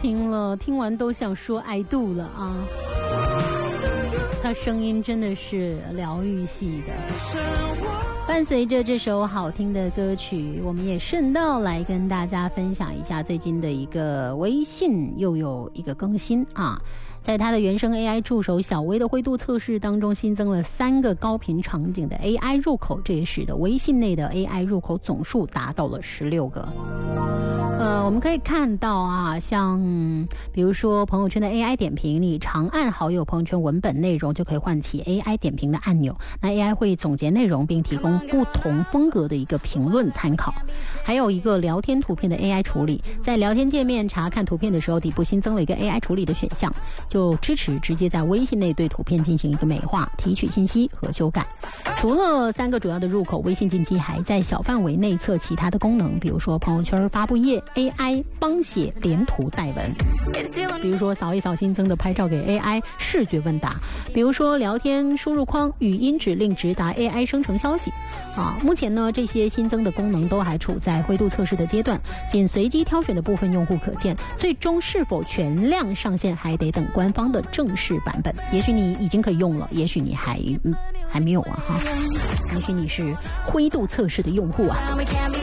听了，听完都想说爱度了啊！他声音真的是疗愈系的。伴随着这首好听的歌曲，我们也顺道来跟大家分享一下最近的一个微信又有一个更新啊。在它的原生 AI 助手小微的灰度测试当中，新增了3个高频场景的 AI 入口，这也使得微信内的 AI 入口总数达到了16个。我们可以看到啊，像比如说朋友圈的 AI 点评，你长按好友朋友圈文本内容就可以唤起 AI 点评的按钮，那 AI 会总结内容并提供不同风格的一个评论参考。还有一个聊天图片的 AI 处理，在聊天界面查看图片的时候，底部新增了一个 AI 处理的选项，就支持直接在微信内对图片进行一个美化、提取信息和修改。除了3个主要的入口，微信近期还在小范围内测其他的功能，比如说朋友圈发布页 AI 帮写连图带文，比如说扫一扫新增的拍照给 AI 视觉问答，比如说聊天输入框语音指令直达 AI 生成消息啊。目前呢，这些新增的功能都还处在灰度测试的阶段，仅随机挑选的部分用户可见，最终是否全量上线还得等官方的正式版本。也许你已经可以用了，也许你还没有啊哈，也许你是灰度测试的用户啊。